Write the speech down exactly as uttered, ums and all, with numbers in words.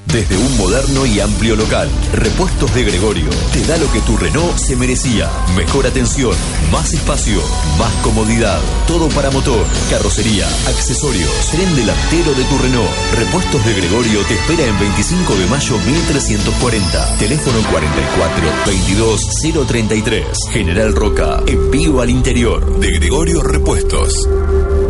Desde un moderno y amplio local, Repuestos de Gregorio te da lo que tu Renault se merecía. Mejor atención, más espacio, más comodidad. Todo para motor, carrocería, accesorios, tren delantero de tu Renault. Repuestos de Gregorio te espera en veinticinco de mayo mil trescientos cuarenta. Teléfono cuarenta y cuatro, veintidós, cero treinta y tres. General Roca, envío al interior. De Gregorio Repuestos.